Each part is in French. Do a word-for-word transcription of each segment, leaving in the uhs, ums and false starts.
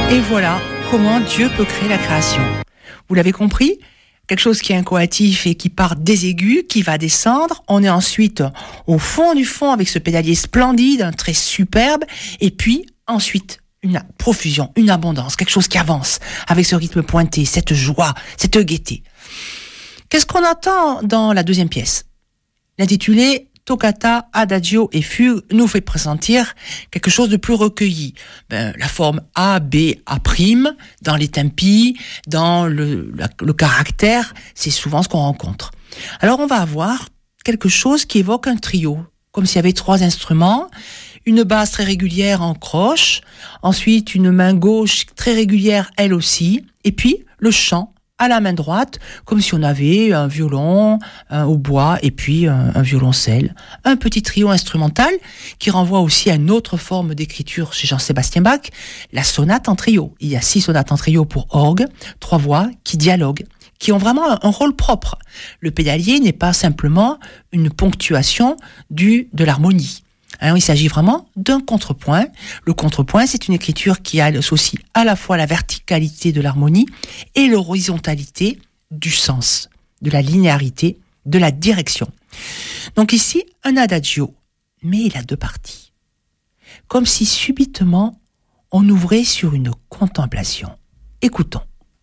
Et voilà comment Dieu peut créer la création. Vous l'avez compris ? Quelque chose qui est incoatif et qui part des aigus, qui va descendre. On est ensuite au fond du fond avec ce pédalier splendide, un trait superbe. Et puis ensuite, une profusion, une abondance, quelque chose qui avance avec ce rythme pointé, cette joie, cette gaieté. Qu'est-ce qu'on entend dans la deuxième pièce ? L'intitulé Toccata, Adagio et Fugue nous fait pressentir quelque chose de plus recueilli. Ben, la forme A, B, A', dans les tempi, dans le, la, le caractère, c'est souvent ce qu'on rencontre. Alors on va avoir quelque chose qui évoque un trio, comme s'il y avait trois instruments, une basse très régulière en croche, ensuite une main gauche très régulière elle aussi, et puis le chant à la main droite, comme si on avait un violon, un hautbois et puis un, un violoncelle. Un petit trio instrumental qui renvoie aussi à une autre forme d'écriture chez Jean-Sébastien Bach, la sonate en trio. Il y a six sonates en trio pour orgue, trois voix qui dialoguent, qui ont vraiment un, un rôle propre. Le pédalier n'est pas simplement une ponctuation du, de l'harmonie. Alors, il s'agit vraiment d'un contrepoint. Le contrepoint, c'est une écriture qui associe à la fois la verticalité de l'harmonie et l'horizontalité du sens, de la linéarité, de la direction. Donc ici, un adagio, mais il a deux parties. Comme si subitement, on ouvrait sur une contemplation. Écoutons.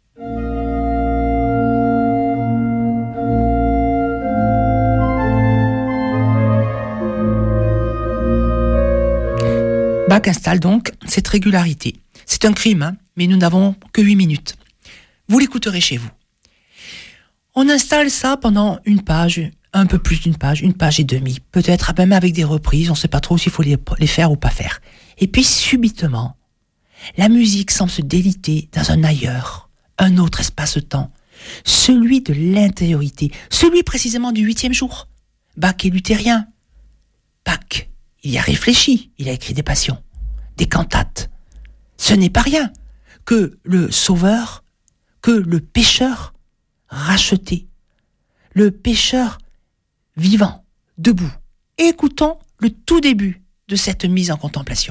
Bach installe donc cette régularité. C'est un crime, hein, mais nous n'avons que huit minutes. Vous l'écouterez chez vous. On installe ça pendant une page, un peu plus d'une page, une page et demie, peut-être même avec des reprises, on ne sait pas trop s'il faut les, les faire ou pas faire. Et puis subitement, la musique semble se déliter dans un ailleurs, un autre espace-temps, celui de l'intériorité, celui précisément du huitième jour. Bach est luthérien. Bach, il y a réfléchi, il a écrit des passions, des cantates. Ce n'est pas rien que le sauveur, que le pécheur racheté, le pécheur vivant, debout. Écoutons le tout début de cette mise en contemplation.